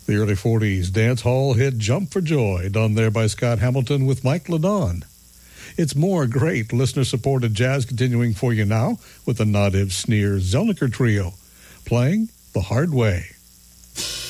The early 40s dance hall hit Jump for Joy, done there by Scott Hamilton with Mike LeDon. It's more great listener-supported jazz continuing for you now with the Nadiv Sneer Zelniker Trio, playing The Hard Way.